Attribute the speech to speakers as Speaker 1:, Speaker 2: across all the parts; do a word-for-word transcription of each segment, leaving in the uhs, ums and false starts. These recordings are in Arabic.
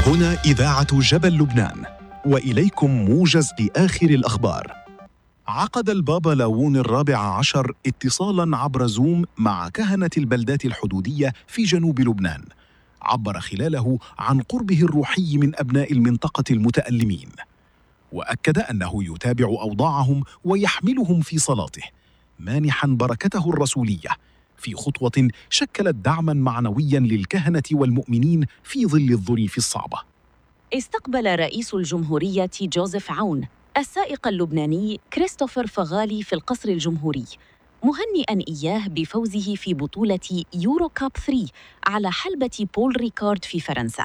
Speaker 1: هنا إذاعة جبل لبنان، وإليكم موجز لآخر الأخبار. عقد البابا لاوون الرابع عشر اتصالاً عبر زوم مع كهنة البلدات الحدودية في جنوب لبنان، عبر خلاله عن قربه الروحي من أبناء المنطقة المتألمين، وأكد أنه يتابع أوضاعهم ويحملهم في صلاته، مانحاً بركته الرسولية في خطوة شكلت دعماً معنوياً للكهنة والمؤمنين في ظل الظروف الصعبة.
Speaker 2: استقبل رئيس الجمهورية جوزيف عون السائق اللبناني كريستوفر فغالي في القصر الجمهوري، مهنئاً إياه بفوزه في بطولة يورو كاب ثلاثة على حلبة بول ريكارد في فرنسا،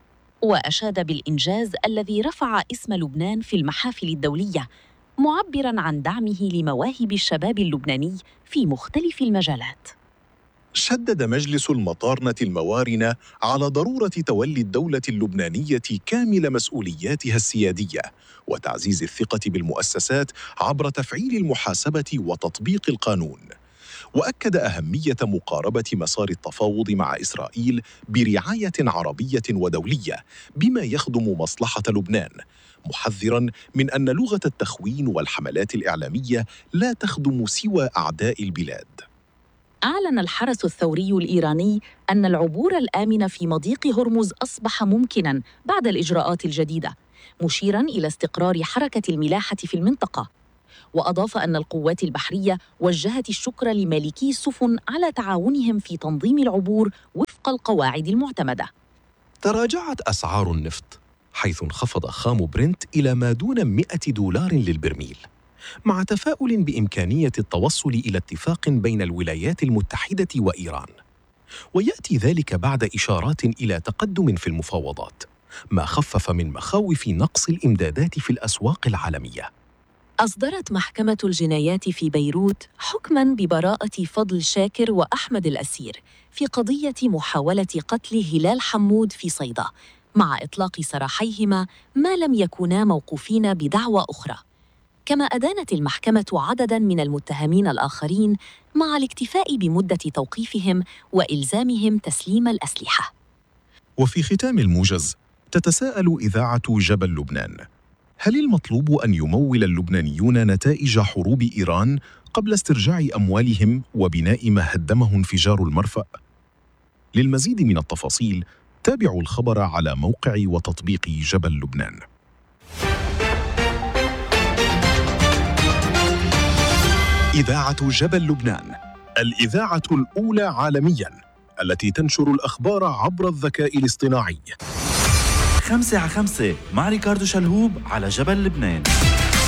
Speaker 2: وأشاد بالإنجاز الذي رفع اسم لبنان في المحافل الدولية، معبراً عن دعمه لمواهب الشباب اللبناني في مختلف المجالات.
Speaker 1: شدد مجلس المطارنة الموارنة على ضرورة تولي الدولة اللبنانية كامل مسؤولياتها السيادية وتعزيز الثقة بالمؤسسات عبر تفعيل المحاسبة وتطبيق القانون، وأكد أهمية مقاربة مسار التفاوض مع إسرائيل برعاية عربية ودولية بما يخدم مصلحة لبنان، محذراً من أن لغة التخوين والحملات الإعلامية لا تخدم سوى أعداء البلاد.
Speaker 2: أعلن الحرس الثوري الإيراني أن العبور الآمن في مضيق هرمز أصبح ممكناً بعد الإجراءات الجديدة، مشيراً إلى استقرار حركة الملاحة في المنطقة. وأضاف أن القوات البحرية وجهت الشكر لمالكي السفن على تعاونهم في تنظيم العبور وفق القواعد المعتمدة.
Speaker 3: تراجعت أسعار النفط، حيث انخفض خام برنت إلى ما دون مئة دولار للبرميل، مع تفاؤل بإمكانية التوصل إلى اتفاق بين الولايات المتحدة وإيران، ويأتي ذلك بعد إشارات إلى تقدم في المفاوضات، ما خفف من مخاوف نقص الإمدادات في الأسواق العالمية.
Speaker 2: أصدرت محكمة الجنايات في بيروت حكماً ببراءة فضل شاكر وأحمد الأسير في قضية محاولة قتل هلال حمود في صيدا، مع إطلاق سراحيهما ما لم يكونا موقوفين بدعوى أخرى. كما أدانت المحكمة عدداً من المتهمين الآخرين مع الاكتفاء بمدة توقيفهم وإلزامهم تسليم الأسلحة.
Speaker 1: وفي ختام الموجز، تتساءل إذاعة جبل لبنان: هل المطلوب أن يمول اللبنانيون نتائج حروب إيران قبل استرجاع أموالهم وبناء ما هدمه انفجار المرفأ؟ للمزيد من التفاصيل تابعوا الخبر على موقع وتطبيق جبل لبنان. إذاعة جبل لبنان، الإذاعة الأولى عالمياً التي تنشر الأخبار عبر الذكاء الاصطناعي.
Speaker 4: خمسة على خمسة مع ريكاردو شلهوب على جبل لبنان.